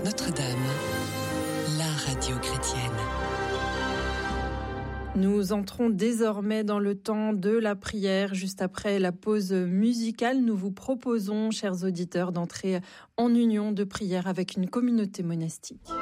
sur Notre-Dame, la radio chrétienne. Nous entrons désormais dans le temps de la prière. Juste après la pause musicale, nous vous proposons, chers auditeurs, d'entrer en union de prière avec une communauté monastique.